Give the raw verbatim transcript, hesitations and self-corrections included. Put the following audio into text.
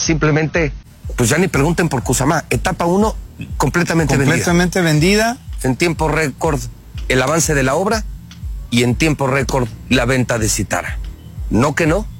simplemente, pues ya ni pregunten por Kusama. Etapa uno, completamente, completamente vendida. vendida. En tiempo récord, el avance de la obra y en tiempo récord, la venta de Citara. No que no,